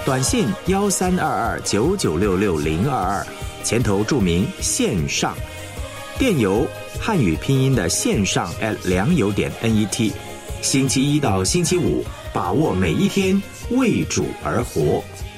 短信132299660022，前头注明线上。电邮汉语拼音的线上@良友.net。星期一到星期五，把握每一天，为主而活。